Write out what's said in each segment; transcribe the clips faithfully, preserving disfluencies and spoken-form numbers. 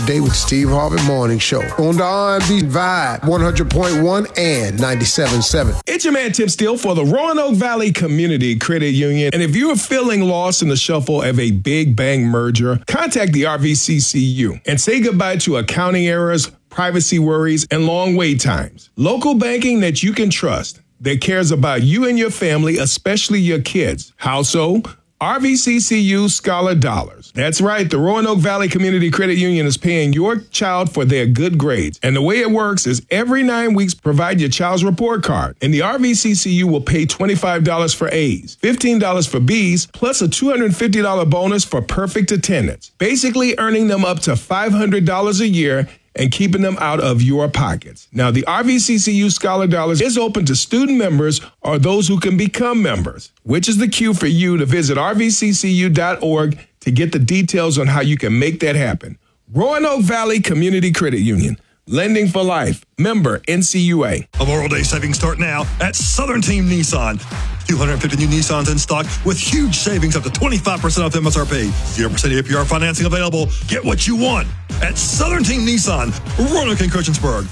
Day with Steve Harvey Morning Show on the R and B Vibe one hundred point one and ninety-seven point seven. It's your man Tim Steele for the Roanoke Valley Community Credit Union. And if you're feeling lost in the shuffle of a big bang merger, contact the R V C C U and say goodbye to accounting errors, privacy worries, and long wait times. Local banking that you can trust, that cares about you and your family, especially your kids. How so? R V C C U Scholar Dollars. That's right. The Roanoke Valley Community Credit Union is paying your child for their good grades. And the way it works is every nine weeks, provide your child's report card. And the R V C C U will pay twenty-five dollars for A's, fifteen dollars for B's, plus a two hundred fifty dollars bonus for perfect attendance. Basically earning them up to five hundred dollars a year and keeping them out of your pockets. Now, the R V C C U Scholar Dollars is open to student members or those who can become members, which is the cue for you to visit R V C C U dot org to get the details on how you can make that happen. Roanoke Valley Community Credit Union. Lending for life. Member N C U A. Memorial Day savings start now at Southern Team Nissan. two hundred fifty new Nissans in stock with huge savings up to twenty-five percent off M S R P. zero percent A P R financing available. Get what you want at Southern Team Nissan, Roanoke and Christiansburg.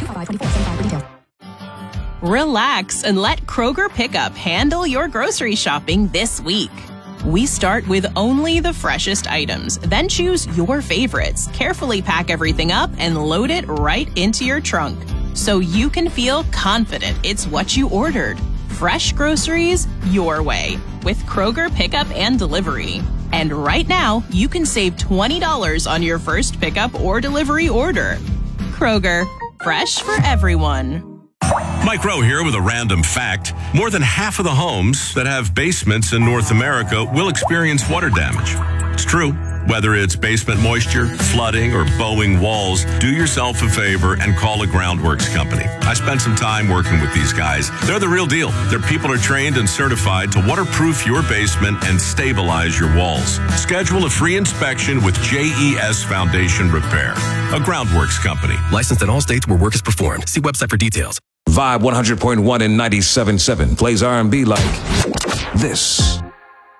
Relax and let Kroger Pickup handle your grocery shopping this week. We start with only the freshest items, then choose your favorites, carefully pack everything up, and load it right into your trunk so you can feel confident it's what you ordered. Fresh groceries your way with Kroger Pickup and Delivery. And right now, you can save twenty dollars on your first pickup or delivery order. Kroger, fresh for everyone. Mike Rowe here with a random fact. More than half of the homes that have basements in North America will experience water damage. It's true. Whether it's basement moisture, flooding, or bowing walls, do yourself a favor and call a Groundworks company. I spent some time working with these guys. They're the real deal. Their people are trained and certified to waterproof your basement and stabilize your walls. Schedule a free inspection with J E S Foundation Repair, a Groundworks company. Licensed in all states where work is performed. See website for details. Vibe one hundred point one and ninety-seven point seven plays R and B like this.